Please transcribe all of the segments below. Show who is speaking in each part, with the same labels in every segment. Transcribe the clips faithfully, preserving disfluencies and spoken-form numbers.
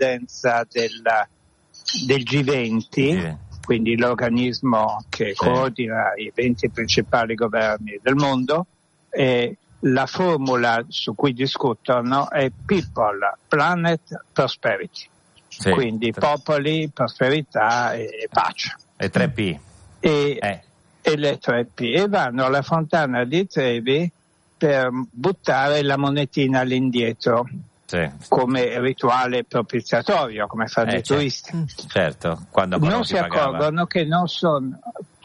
Speaker 1: presidenza della, del G venti, sì. Quindi l'organismo che sì. coordina i venti principali governi del mondo, e la formula su cui discutono è People, Planet, Prosperity. Sì. Quindi popoli, prosperità e pace.
Speaker 2: E tre P.
Speaker 1: E,
Speaker 2: eh.
Speaker 1: e le tre P. E vanno alla Fontana di Trevi per buttare la monetina all'indietro. Sì. Come rituale propiziatorio, come fanno eh, i turisti.
Speaker 2: Certo, quando non, non si
Speaker 1: accorgono che non sono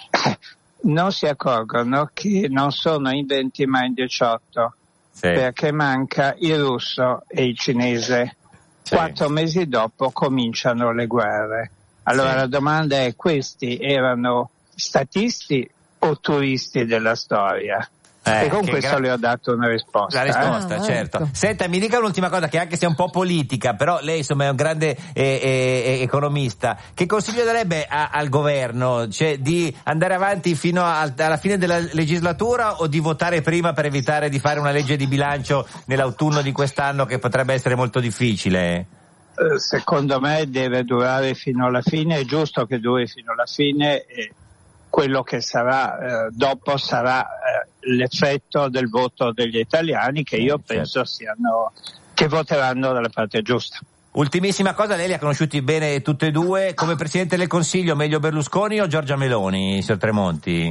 Speaker 1: non si accorgono che non sono in venti ma in diciotto, sì. Perché manca il russo e il cinese. Sì. Quattro mesi dopo cominciano le guerre. Allora sì. La domanda è: questi erano statisti o turisti della storia? Eh, e con questo gra- le ho dato una risposta.
Speaker 2: La risposta, eh? certo. Ecco. Senta, mi dica un'ultima cosa, che anche se è un po' politica, però lei insomma è un grande eh, eh, economista. Che consiglio darebbe a, al governo? Cioè di andare avanti fino a, alla fine della legislatura o di votare prima per evitare di fare una legge di bilancio nell'autunno di quest'anno, che potrebbe essere molto difficile?
Speaker 1: Eh, secondo me deve durare fino alla fine, è giusto che duri fino alla fine, e quello che sarà eh, dopo sarà eh, l'effetto del voto degli italiani, che io penso siano, che voteranno dalla parte giusta.
Speaker 2: Ultimissima cosa, lei li ha conosciuti bene tutti e due. Come Presidente del Consiglio, meglio Berlusconi o Giorgia Meloni, signor Tremonti?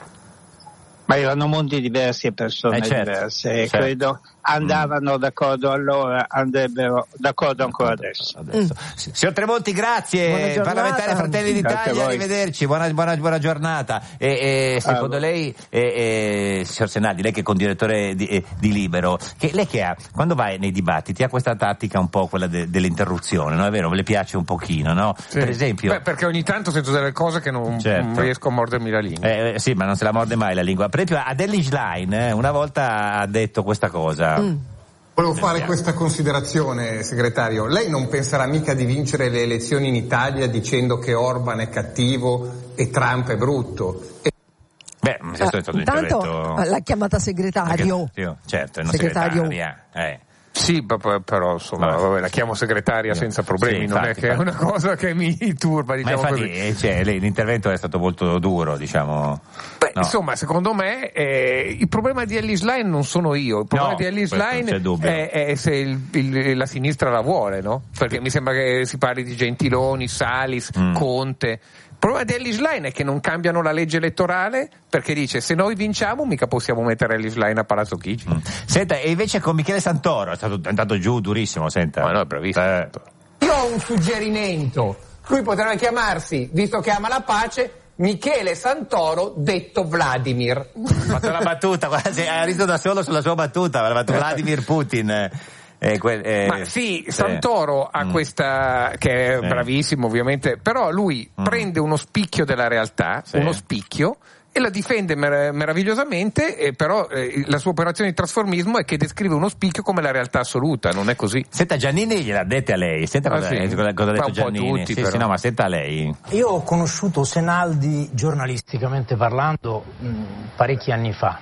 Speaker 1: Ma erano mondi diversi e persone
Speaker 2: eh certo,
Speaker 1: diverse, e
Speaker 2: certo.
Speaker 1: credo andavano mm. d'accordo allora, andrebbero d'accordo ancora adesso.
Speaker 2: adesso. Mm. Signor Tremonti, grazie, parlamentare Fratelli d'Italia, arrivederci, buona, buona, buona giornata. E, e secondo ah, lei, e, e, signor Senaldi, lei che è condirettore di, di Libero, che lei che ha, quando vai nei dibattiti ha questa tattica un po' quella de, dell'interruzione, no? È vero? Le piace un pochino, no?
Speaker 3: Sì.
Speaker 2: Per esempio.
Speaker 3: Beh, perché ogni tanto sento delle cose che non, certo. non riesco a mordermi la lingua.
Speaker 2: Eh, sì, ma non se la morde mai la lingua. Per esempio Adele Schlein eh, una volta ha detto questa cosa. Mm.
Speaker 4: Volevo fare questa considerazione, segretario. Lei non penserà mica di vincere le elezioni in Italia dicendo che Orban è cattivo e Trump è brutto? E...
Speaker 2: Beh, questo è stato
Speaker 5: intanto
Speaker 2: intervento...
Speaker 5: l'ha chiamata segretario.
Speaker 2: Certo, è una
Speaker 5: segretario.
Speaker 2: segretaria. Eh.
Speaker 3: Sì, però insomma vabbè, la chiamo segretaria senza problemi, sì, non infatti, è che infatti. È una cosa che mi turba, diciamo.
Speaker 2: Ma infatti,
Speaker 3: così.
Speaker 2: Cioè, l'intervento è stato molto duro, diciamo.
Speaker 3: Beh,
Speaker 2: no.
Speaker 3: insomma, secondo me eh, il problema di Ellis Line non sono io, il problema
Speaker 2: no,
Speaker 3: di Ellis Line è, è se il, il, la sinistra la vuole, no? Perché mi sembra che si parli di Gentiloni, Salis, mm. Conte. Il problema di Ellis Line è che non cambiano la legge elettorale, perché dice: se noi vinciamo mica possiamo mettere Ellis Line a Palazzo Chigi. Mm.
Speaker 2: Senta, e invece con Michele Santoro è stato è andato giù durissimo, senta.
Speaker 3: Ma no, è bravissimo.
Speaker 2: Eh.
Speaker 4: Io ho un suggerimento. Lui potrebbe chiamarsi, visto che ama la pace, Michele Santoro detto Vladimir.
Speaker 2: Ha fatto la battuta, quasi, ha riso da solo sulla sua battuta, ha fatto Vladimir Putin. Eh, que- eh,
Speaker 3: Ma sì, Santoro
Speaker 2: eh.
Speaker 3: ha
Speaker 2: mm.
Speaker 3: questa, che è
Speaker 2: sì.
Speaker 3: bravissimo ovviamente, però lui mm. prende uno spicchio della realtà, sì. uno spicchio, e la difende mer- meravigliosamente, e però eh, la sua operazione di trasformismo è che descrive uno spicchio come la realtà assoluta, non è così.
Speaker 2: Senta, Giannini gliel'ha detta a lei, senta
Speaker 3: ah,
Speaker 2: cosa,
Speaker 3: sì.
Speaker 2: cosa, cosa ha detto
Speaker 3: un
Speaker 2: Giannini.
Speaker 3: Tutti,
Speaker 2: sì, sì, no, ma senta a lei.
Speaker 6: Io ho conosciuto Senaldi giornalisticamente parlando mh, parecchi anni fa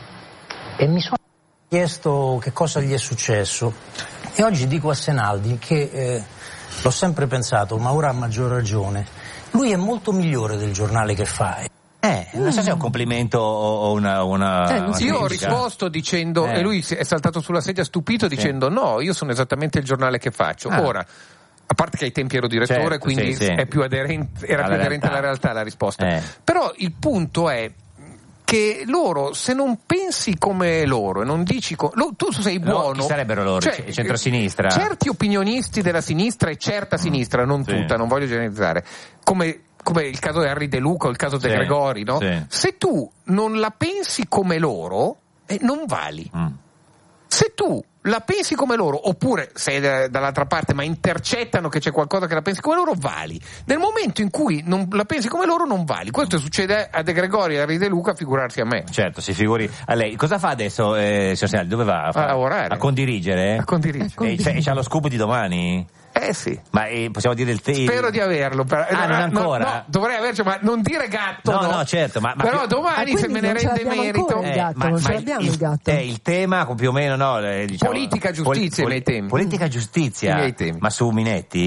Speaker 6: e mi sono chiesto che cosa gli è successo, e oggi dico a Senaldi che eh, l'ho sempre pensato, ma ora ha maggior ragione, lui è molto migliore del giornale che fa.
Speaker 2: Eh, non so se è un complimento o una, una,
Speaker 5: eh,
Speaker 2: una
Speaker 3: io ho
Speaker 2: critica.
Speaker 3: risposto dicendo,
Speaker 2: eh.
Speaker 3: e lui è saltato sulla sedia stupito dicendo: sì. no, io sono esattamente il giornale che faccio. Ah. Ora, a parte che ai tempi ero direttore,
Speaker 2: certo,
Speaker 3: quindi
Speaker 2: sì, sì.
Speaker 3: È più aderente, era alla più aderente realtà. alla realtà la risposta.
Speaker 2: Eh.
Speaker 3: Però il punto è che loro, se non pensi come loro e non dici co- lo, tu sei buono,
Speaker 2: no, chi sarebbero loro?
Speaker 3: Cioè,
Speaker 2: centrosinistra?
Speaker 3: Certi opinionisti della sinistra e certa mm. sinistra, non sì. tutta, non voglio generalizzare, come come il caso di Henry De Luca o il caso De sì, Gregori, no?
Speaker 2: Sì.
Speaker 3: Se tu non la pensi come loro, eh, non vali. Mm. Se tu la pensi come loro, oppure sei da, dall'altra parte ma intercettano che c'è qualcosa che la pensi come loro, vali. Nel momento in cui non la pensi come loro, non vali. Questo succede a De Gregori e a Henry De Luca, figurarsi a me.
Speaker 2: Certo, si figuri a lei. Cosa fa adesso, eh, signor Senaldi? Dove va? A,
Speaker 3: a lavorare.
Speaker 2: A condirigere?
Speaker 3: A condirigere.
Speaker 2: E c'è, c'ha lo scoop di domani?
Speaker 3: Eh sì.
Speaker 2: Ma eh, possiamo dire il te-
Speaker 3: Spero di averlo. Per...
Speaker 2: Ah, non ancora?
Speaker 3: No, no, dovrei averci, ma non dire gatto.
Speaker 2: No,
Speaker 3: no,
Speaker 2: no, certo. Ma, ma
Speaker 3: però
Speaker 2: più...
Speaker 3: domani,
Speaker 5: ah,
Speaker 3: se me ne rende merito.
Speaker 5: Il gatto, eh, non ce l'abbiamo il, il gatto.
Speaker 2: Eh, il tema più o meno, no? Eh, diciamo,
Speaker 3: politica giustizia pol- pol- i miei temi.
Speaker 2: Politica giustizia.
Speaker 3: I miei temi.
Speaker 2: Ma su Minetti?